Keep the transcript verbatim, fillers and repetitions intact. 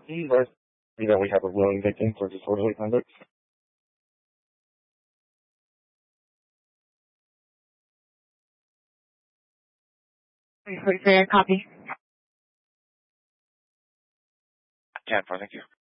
Please let us know that we have a willing victim for disorderly conduct. Please wait for your copy. ten four, thank you.